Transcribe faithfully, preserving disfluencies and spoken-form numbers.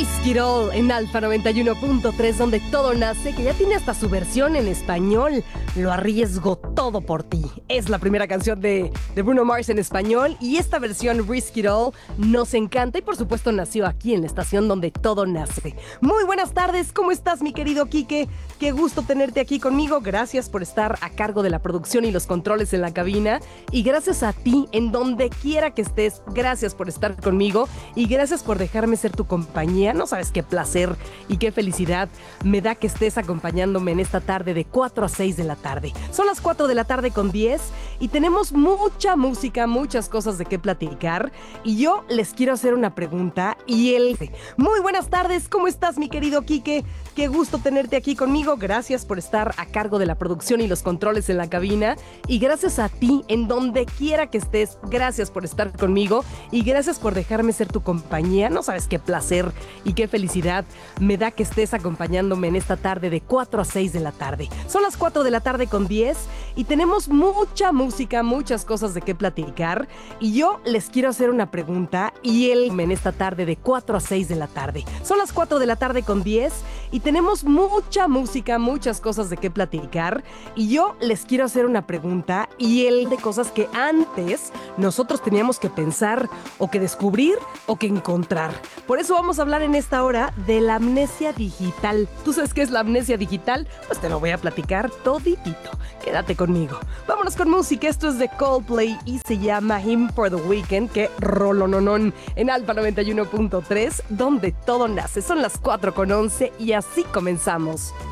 Risk It All en Alfa noventa y uno punto tres, donde todo nace, que ya tiene hasta su versión en español. Lo arriesgo todo por ti. Es la primera canción de, de Bruno Mars en español, y esta versión Risk It All nos encanta y por supuesto nació aquí en la estación donde todo nace. Muy buenas tardes, ¿cómo estás, mi querido Quique? Qué gusto tenerte aquí conmigo. Gracias por estar a cargo de la producción y los controles en la cabina, y gracias a ti en donde quiera que estés. Gracias por estar conmigo y gracias por dejarme ser tu compañía. No sabes qué placer y qué felicidad me da que estés acompañándome en esta tarde de cuatro a seis de la tarde. Son las cuatro de la tarde con diez y tenemos mucha música, muchas cosas de qué platicar, y yo les quiero hacer una pregunta. Y él, muy buenas tardes, ¿cómo estás, mi querido Quique? Qué gusto tenerte aquí conmigo. Gracias por estar a cargo de la producción y los controles en la cabina, y gracias a ti en donde quiera que estés. Gracias por estar conmigo y gracias por dejarme ser tu compañía. No sabes qué placer y qué felicidad me da que estés acompañándome en esta tarde de cuatro a seis de la tarde. Son las cuatro de la tarde con diez y tenemos mucha música, muchas cosas de qué platicar, y yo les quiero hacer una pregunta. Y él en esta tarde de cuatro a seis de la tarde. Son las cuatro de la tarde con diez y tenemos mucha música, muchas cosas de qué platicar, y yo les quiero hacer una pregunta. Y él de cosas que antes nosotros teníamos que pensar o que descubrir o que encontrar. Por eso vamos a hablar en esta hora de la amnesia digital. ¿Tú sabes qué es la amnesia digital? Pues te lo voy a platicar toditito. Quédate conmigo. Vámonos con música. Esto es de Coldplay y se llama Him for the Weekend. Que rolononón en Alfa noventa y uno punto tres, donde todo nace. Son las cuatro con once y así comenzamos.